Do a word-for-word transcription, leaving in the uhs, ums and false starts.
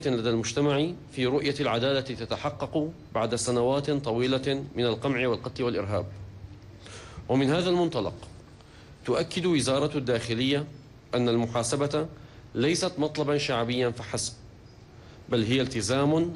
لدى المجتمع في رؤية العدالة تتحقق بعد سنوات طويلة من القمع والقتل والإرهاب. ومن هذا المنطلق تؤكد وزارة الداخلية أن المحاسبة ليست مطلبا شعبيا فحسب، بل هي التزام